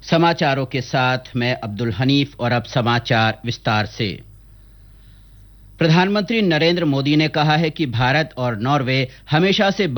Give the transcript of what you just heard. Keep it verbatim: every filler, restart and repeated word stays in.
समाचारों के साथ मैं अब्दुल हनीफ और अब समाचार विस्तार से। प्रधानमंत्री नरेंद्र मोदी ने कहा है कि भारत और नॉर्वे हमेशा से